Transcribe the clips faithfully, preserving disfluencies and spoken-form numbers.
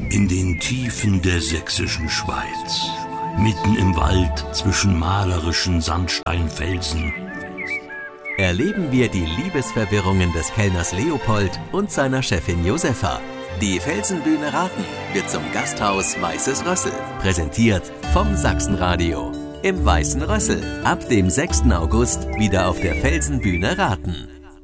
In den Tiefen der sächsischen Schweiz, mitten im Wald zwischen malerischen Sandsteinfelsen, erleben wir die Liebesverwirrungen des Kellners Leopold und seiner Chefin Josefa. Die Felsenbühne Raten wird zum Gasthaus Weißes Rössel, präsentiert vom Sachsenradio. Im Weißen Rössel, ab dem sechsten August wieder auf der Felsenbühne Raten.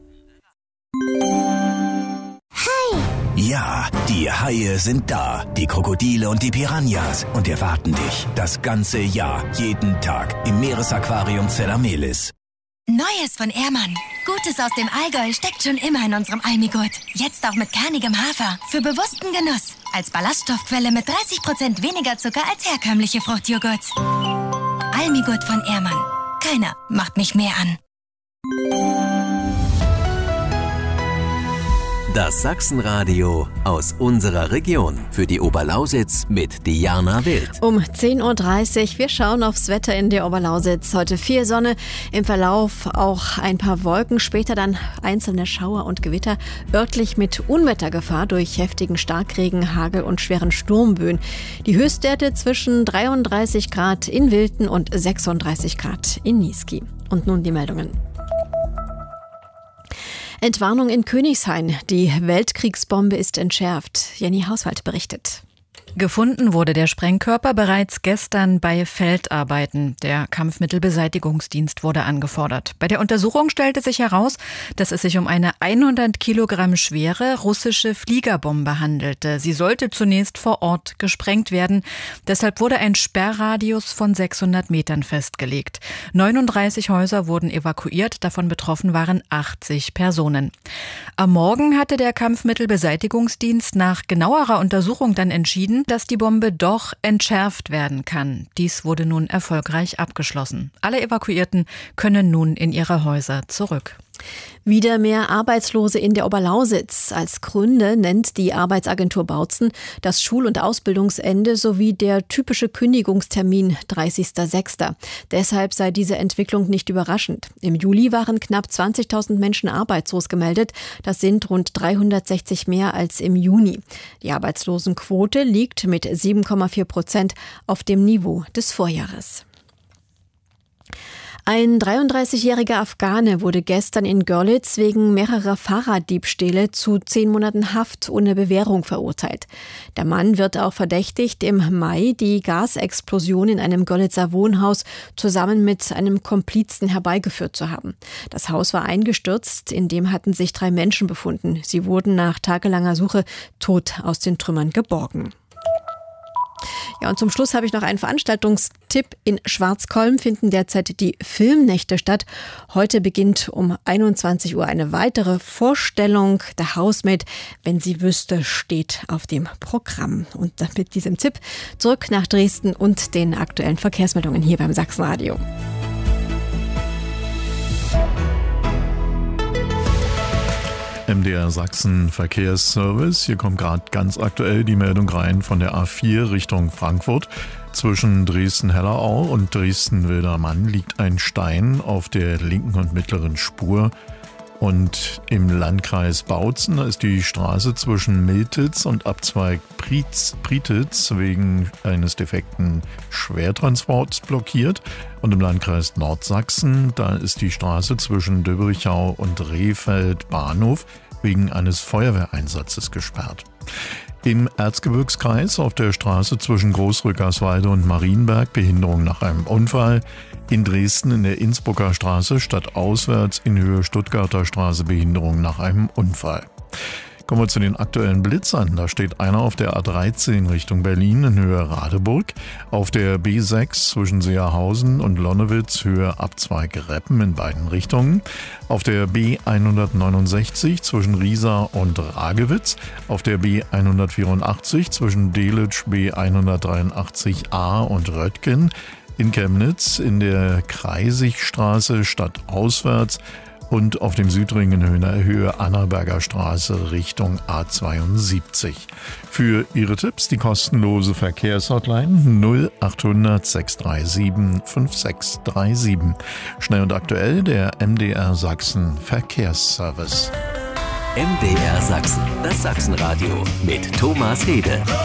Ja, die Haie sind da, die Krokodile und die Piranhas und erwarten dich das ganze Jahr, jeden Tag im Meeresaquarium Zellamelis. Neues von Ehrmann. Gutes aus dem Allgäu steckt schon immer in unserem Almigurt. Jetzt auch mit kernigem Hafer. Für bewussten Genuss. Als Ballaststoffquelle mit dreißig Prozent weniger Zucker als herkömmliche Fruchtjoghurts. Almigurt von Ehrmann. Keiner macht mich mehr an. Das Sachsenradio aus unserer Region. Für die Oberlausitz mit Diana Wild. Um zehn Uhr dreißig, wir schauen aufs Wetter in der Oberlausitz. Heute viel Sonne, im Verlauf auch ein paar Wolken, später dann einzelne Schauer und Gewitter, örtlich mit Unwettergefahr durch heftigen Starkregen, Hagel und schweren Sturmböen. Die Höchstwerte zwischen dreiunddreißig Grad in Wilten und sechsunddreißig Grad in Niesky. Und nun die Meldungen. Entwarnung in Königshain. Die Weltkriegsbombe ist entschärft. Jenny Hauswald berichtet. Gefunden wurde der Sprengkörper bereits gestern bei Feldarbeiten. Der Kampfmittelbeseitigungsdienst wurde angefordert. Bei der Untersuchung stellte sich heraus, dass es sich um eine hundert Kilogramm schwere russische Fliegerbombe handelte. Sie sollte zunächst vor Ort gesprengt werden. Deshalb wurde ein Sperrradius von sechshundert Metern festgelegt. neununddreißig Häuser wurden evakuiert. Davon betroffen waren achtzig Personen. Am Morgen hatte der Kampfmittelbeseitigungsdienst nach genauerer Untersuchung dann entschieden, dass die Bombe doch entschärft werden kann. Dies wurde nun erfolgreich abgeschlossen. Alle Evakuierten können nun in ihre Häuser zurück. Wieder mehr Arbeitslose in der Oberlausitz. Als Gründe nennt die Arbeitsagentur Bautzen das Schul- und Ausbildungsende sowie der typische Kündigungstermin dreißigster sechster Deshalb sei diese Entwicklung nicht überraschend. Im Juli waren knapp zwanzigtausend Menschen arbeitslos gemeldet. Das sind rund dreihundertsechzig mehr als im Juni. Die Arbeitslosenquote liegt mit sieben Komma vier Prozent auf dem Niveau des Vorjahres. Ein dreiunddreißigjähriger Afghane wurde gestern in Görlitz wegen mehrerer Fahrraddiebstähle zu zehn Monaten Haft ohne Bewährung verurteilt. Der Mann wird auch verdächtigt, im Mai die Gasexplosion in einem Görlitzer Wohnhaus zusammen mit einem Komplizen herbeigeführt zu haben. Das Haus war eingestürzt, in dem hatten sich drei Menschen befunden. Sie wurden nach tagelanger Suche tot aus den Trümmern geborgen. Ja, und zum Schluss habe ich noch einen Veranstaltungstipp. In Schwarzkolm finden derzeit die Filmnächte statt. Heute beginnt um einundzwanzig Uhr eine weitere Vorstellung. Der Housemate, wenn sie wüsste, steht auf dem Programm. Und mit diesem Tipp zurück nach Dresden und den aktuellen Verkehrsmeldungen hier beim Sachsenradio. M D R Sachsen Verkehrsservice. Hier kommt gerade ganz aktuell die Meldung rein von der A vier Richtung Frankfurt. Zwischen Dresden-Hellerau und Dresden-Wildermann liegt ein Stein auf der linken und mittleren Spur. Und im Landkreis Bautzen ist die Straße zwischen Miltitz und Abzweig Prietitz wegen eines defekten Schwertransports blockiert. Und im Landkreis Nordsachsen, da ist die Straße zwischen Döberichau und Rehfeld Bahnhof wegen eines Feuerwehreinsatzes gesperrt. Im Erzgebirgskreis auf der Straße zwischen Großrückerswalde und Marienberg Behinderung nach einem Unfall. In Dresden in der Innsbrucker Straße stadtauswärts in Höhe Stuttgarter Straße Behinderung nach einem Unfall. Kommen wir zu den aktuellen Blitzern. Da steht einer auf der A dreizehn Richtung Berlin in Höhe Radeburg, auf der B sechs zwischen Seerhausen und Lonnewitz Höhe Abzweig Reppen in beiden Richtungen, auf der B hundertneunundsechzig zwischen Riesa und Ragewitz, auf der B hundertvierundachtzig zwischen Delitzsch B hundertdreiundachtzig a und Röttgen, in Chemnitz in der Kreisigstraße stadtauswärts und auf dem Südring in Höhe Annaberger Straße Richtung A zweiundsiebzig. Für Ihre Tipps die kostenlose Verkehrshotline null achthundert sechs drei sieben fünf sechs drei sieben. Schnell und aktuell der M D R Sachsen Verkehrsservice. M D R Sachsen, das Sachsenradio mit Thomas Hede.